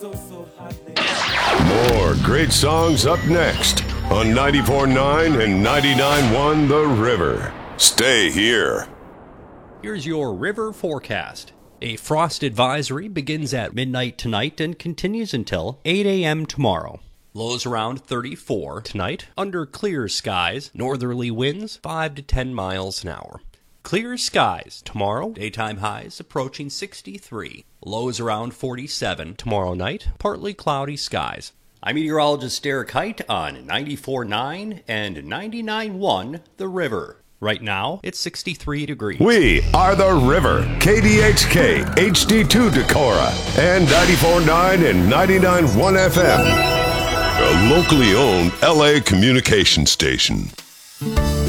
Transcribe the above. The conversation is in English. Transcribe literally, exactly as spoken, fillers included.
More great songs up next on ninety-four point nine and ninety-nine point one The River. Stay here. Here's your river forecast. A frost advisory begins at midnight tonight and continues until eight a.m. tomorrow. Lows around thirty-four tonight, under clear skies, northerly winds five to ten miles an hour. Clear skies tomorrow, daytime highs approaching sixty-three. Lows around forty-seven tomorrow night, partly cloudy skies. I'm meteorologist Derek Height on ninety-four point nine and ninety-nine point one The River. Right now, it's sixty-three degrees. We are The River, K D H K, H D two Decorah, and ninety-four point nine and ninety-nine point one F M. A locally owned L A communication station.